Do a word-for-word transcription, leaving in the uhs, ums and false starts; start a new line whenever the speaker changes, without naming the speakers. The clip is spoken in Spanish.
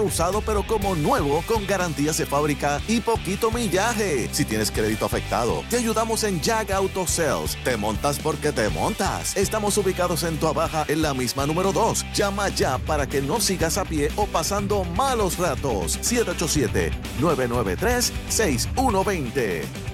usado pero como nuevo, con garantías de fábrica y poquito millaje. Si tienes crédito afectado, te ayudamos en Jag Auto Sales. Te montas porque te montas. Estamos ubicados en Tuabaja, en la misma número dos. Llama ya para que no sigas a pie o pasando malos ratos. siete ocho siete, nueve nueve tres, seis uno dos cero.